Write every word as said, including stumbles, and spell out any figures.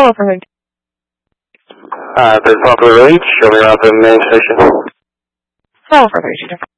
for Uh, third Poplar Village, show me around the main station. twelve for thirty-two.